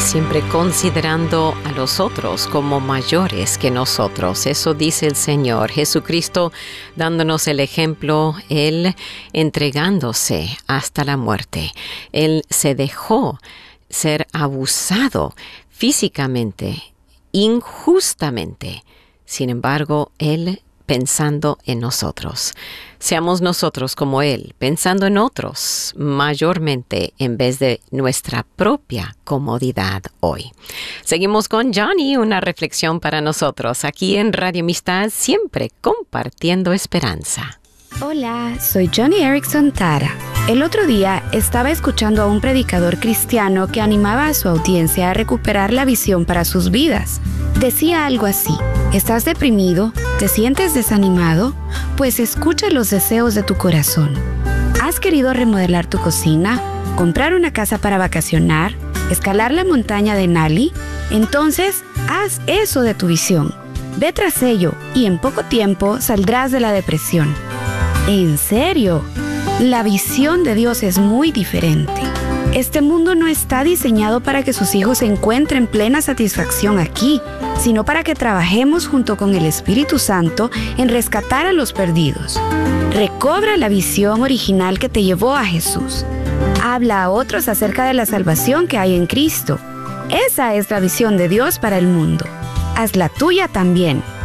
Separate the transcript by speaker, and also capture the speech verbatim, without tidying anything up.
Speaker 1: siempre considerando a los otros como mayores que nosotros. Eso dice el Señor. Jesucristo dándonos el ejemplo, Él entregándose hasta la muerte. Él se dejó ser abusado físicamente, injustamente. Sin embargo, Él pensando en nosotros. Seamos nosotros como Él, pensando en otros mayormente en vez de nuestra propia comodidad hoy. Seguimos con Johnny, una reflexión para nosotros aquí en Radio Amistad, siempre compartiendo esperanza.
Speaker 2: Hola, soy Johnny Erickson Tara. El otro día estaba escuchando a un predicador cristiano que animaba a su audiencia a recuperar la visión para sus vidas. Decía algo así: ¿estás deprimido? ¿Te sientes desanimado? Pues escucha los deseos de tu corazón. ¿Has querido remodelar tu cocina? ¿Comprar una casa para vacacionar? ¿Escalar la montaña de Nali? Entonces, haz eso de tu visión. Ve tras ello y en poco tiempo saldrás de la depresión. ¿En serio? La visión de Dios es muy diferente. Este mundo no está diseñado para que sus hijos encuentren plena satisfacción aquí, sino para que trabajemos junto con el Espíritu Santo en rescatar a los perdidos. Recobra la visión original que te llevó a Jesús. Habla a otros acerca de la salvación que hay en Cristo. Esa es la visión de Dios para el mundo. Haz la tuya también.